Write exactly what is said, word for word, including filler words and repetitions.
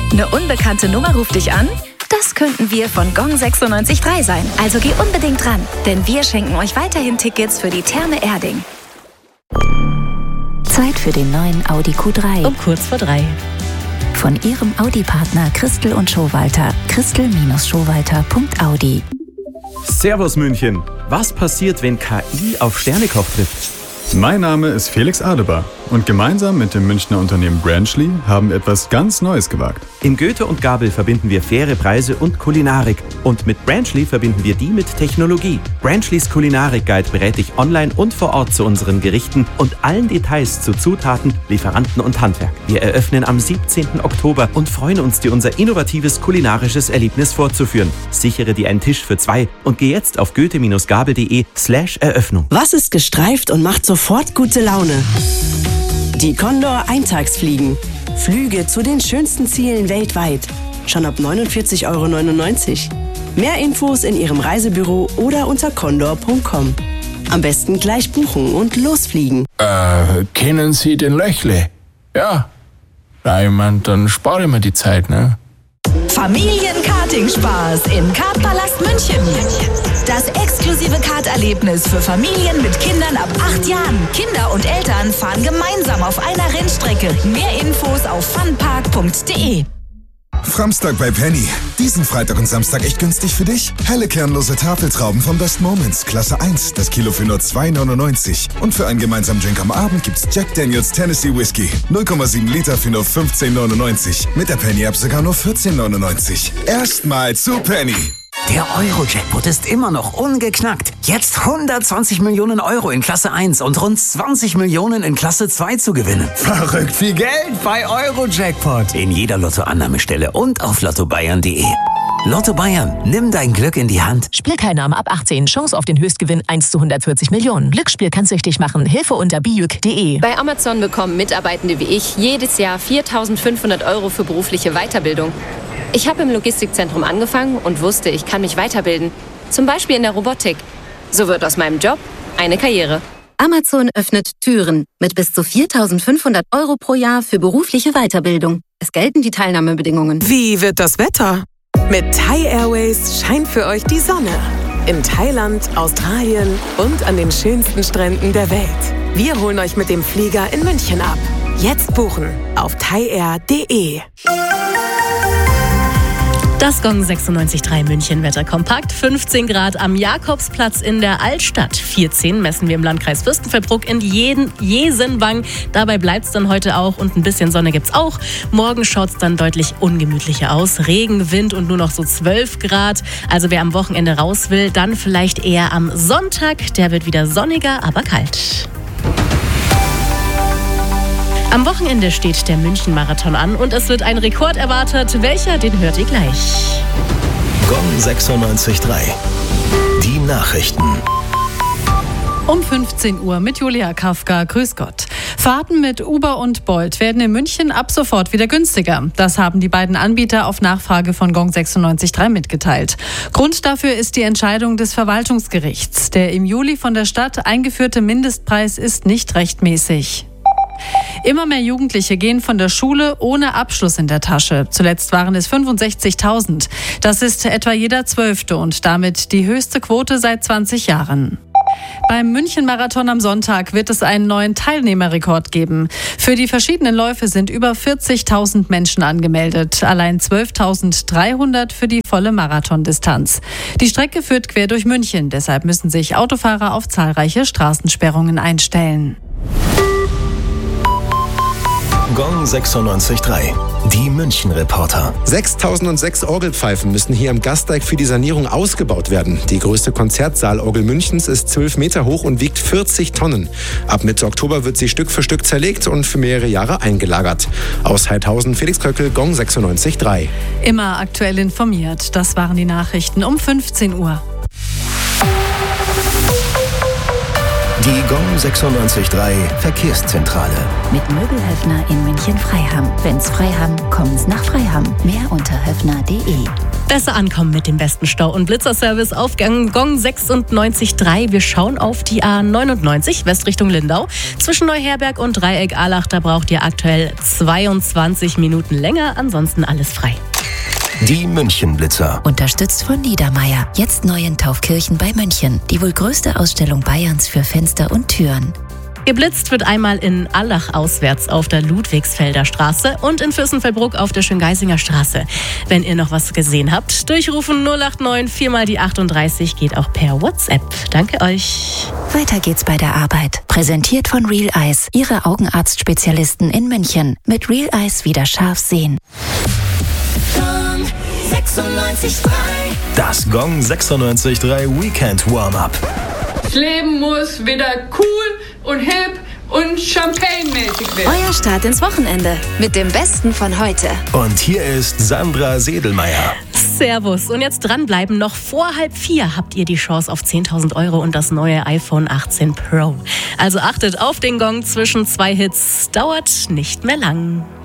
Eine unbekannte Nummer ruft dich an? Das könnten wir von Gong sechsundneunzig Komma drei sein. Also geh unbedingt dran, denn wir schenken euch weiterhin Tickets für die Therme Erding. Zeit für den neuen Audi Q drei. Um kurz vor drei. Von Ihrem Audi-Partner Christel und Schowalter. Christel Schowalter Punkt Audi. Servus München. Was passiert, wenn K I auf Sternekoch trifft? Mein Name ist Felix Adebar und gemeinsam mit dem Münchner Unternehmen Branchly haben wir etwas ganz Neues gewagt. In Goethe und Gabel verbinden wir faire Preise und Kulinarik. Und mit Branchly verbinden wir die mit Technologie. Branchlys Kulinarik-Guide berät dich online und vor Ort zu unseren Gerichten und allen Details zu Zutaten, Lieferanten und Handwerk. Wir eröffnen am siebzehnten Oktober und freuen uns, dir unser innovatives kulinarisches Erlebnis vorzuführen. Sichere dir einen Tisch für zwei und geh jetzt auf goethe-gabel.de slash Eröffnung. Was ist gestreift und macht sofort gute Laune? Die Condor Eintagsfliegen. Flüge zu den schönsten Zielen weltweit. Schon ab neunundvierzig Euro neunundneunzig. Mehr Infos in Ihrem Reisebüro oder unter condor punkt com. Am besten gleich buchen und losfliegen. Äh, kennen Sie den Löchle? Ja. Na, ich mein, dann spare ich mir die Zeit, ne? Familien-Karting-Spaß im Kartpalast München. Das exklusive Karterlebnis für Familien mit Kindern ab acht Jahren. Kinder und Eltern fahren gemeinsam auf einer Rennstrecke. Mehr Infos auf funpark punkt de. Framstag bei Penny. Diesen Freitag und Samstag echt günstig für dich? Helle kernlose Tafeltrauben von Best Moments, Klasse eins, das Kilo für nur zwei neunundneunzig. Und für einen gemeinsamen Drink am Abend gibt's Jack Daniels Tennessee Whiskey. null Komma sieben Liter für nur fünfzehn neunundneunzig. Mit der Penny-App sogar nur vierzehn neunundneunzig. Erstmal zu Penny. Der Euro-Jackpot ist immer noch ungeknackt. Jetzt hundertzwanzig Millionen Euro in Klasse eins und rund zwanzig Millionen in Klasse zwei zu gewinnen. Verrückt viel Geld bei Euro-Jackpot. In jeder Lottoannahmestelle und auf lotto bayern punkt de. Lotto Bayern, nimm dein Glück in die Hand. Spielteilnahme ab achtzehn. Chance auf den Höchstgewinn eins zu hundertvierzig Millionen. Glücksspiel kann süchtig machen. Hilfe unter bijuk punkt de. Bei Amazon bekommen Mitarbeitende wie ich jedes Jahr viertausendfünfhundert Euro für berufliche Weiterbildung. Ich habe im Logistikzentrum angefangen und wusste, ich kann mich weiterbilden. Zum Beispiel in der Robotik. So wird aus meinem Job eine Karriere. Amazon öffnet Türen mit bis zu viertausendfünfhundert Euro pro Jahr für berufliche Weiterbildung. Es gelten die Teilnahmebedingungen. Wie wird das Wetter? Mit Thai Airways scheint für euch die Sonne. In Thailand, Australien und an den schönsten Stränden der Welt. Wir holen euch mit dem Flieger in München ab. Jetzt buchen auf thai air punkt de. Das Gong sechsundneunzig Komma drei München Wetter kompakt. fünfzehn Grad am Jakobsplatz in der Altstadt. vierzehn messen wir im Landkreis Fürstenfeldbruck in jeden, Jesenwang. Dabei bleibt es dann heute auch und ein bisschen Sonne gibt's auch. Morgen schaut es dann deutlich ungemütlicher aus. Regen, Wind und nur noch so zwölf Grad. Also wer am Wochenende raus will, dann vielleicht eher am Sonntag. Der wird wieder sonniger, aber kalt. Am Wochenende steht der München-Marathon an und es wird ein Rekord erwartet. Welcher, den hört ihr gleich. Gong sechsundneunzig Komma drei. Die Nachrichten. Um fünfzehn Uhr mit Julia Kafka. Grüß Gott. Fahrten mit Uber und Bolt werden in München ab sofort wieder günstiger. Das haben die beiden Anbieter auf Nachfrage von Gong sechsundneunzig Komma drei mitgeteilt. Grund dafür ist die Entscheidung des Verwaltungsgerichts. Der im Juli von der Stadt eingeführte Mindestpreis ist nicht rechtmäßig. Immer mehr Jugendliche gehen von der Schule ohne Abschluss in der Tasche. Zuletzt waren es fünfundsechzigtausend. Das ist etwa jeder Zwölfte und damit die höchste Quote seit zwanzig Jahren. Beim München-Marathon am Sonntag wird es einen neuen Teilnehmerrekord geben. Für die verschiedenen Läufe sind über vierzigtausend Menschen angemeldet. Allein zwölftausenddreihundert für die volle Marathondistanz. Die Strecke führt quer durch München. Deshalb müssen sich Autofahrer auf zahlreiche Straßensperrungen einstellen. Gong sechsundneunzig Komma drei. Die München-Reporter. sechstausendsechs Orgelpfeifen müssen hier am Gasteig für die Sanierung ausgebaut werden. Die größte Konzertsaalorgel Münchens ist zwölf Meter hoch und wiegt vierzig Tonnen. Ab Mitte Oktober wird sie Stück für Stück zerlegt und für mehrere Jahre eingelagert. Aus Heidhausen, Felix Köckel, Gong sechsundneunzig Komma drei. Immer aktuell informiert. Das waren die Nachrichten um fünfzehn Uhr. Die Gong sechsundneunzig Komma drei Verkehrszentrale. Mit Möbelhöfner in München-Freiham. Wenn's Freiham, kommen's nach Freiham. Mehr unter höfner punkt de. Besser ankommen mit dem besten Stau- und Blitzerservice auf Gong sechsundneunzig Komma drei. Wir schauen auf die A neunundneunzig Westrichtung Lindau. Zwischen Neuherberg und Dreieck-Allach, da braucht ihr aktuell zweiundzwanzig Minuten länger. Ansonsten alles frei. Die München-Blitzer. Unterstützt von Niedermeyer. Jetzt neu in Taufkirchen bei München. Die wohl größte Ausstellung Bayerns für Fenster und Türen. Geblitzt wird einmal in Allach auswärts auf der Ludwigsfelder Straße und in Fürstenfeldbruck auf der Schöngeisinger Straße. Wenn ihr noch was gesehen habt, durchrufen null acht neun vier mal die achtunddreißig, geht auch per WhatsApp. Danke euch. Weiter geht's bei der Arbeit. Präsentiert von Real Eyes, Ihre Augenarztspezialisten in München. Mit Real Eyes wieder scharf sehen. Gong sechsundneunzig Komma drei. Das Gong sechsundneunzig Komma drei Weekend Warm-Up. Das Leben muss wieder cool und hip und champagnemäßig werden. Euer Start ins Wochenende mit dem Besten von heute. Und hier ist Sandra Sedelmeier. Servus. Und jetzt dranbleiben. Noch vor halb vier habt ihr die Chance auf zehntausend Euro und das neue iPhone achtzehn Pro. Also achtet auf den Gong zwischen zwei Hits. Dauert nicht mehr lang.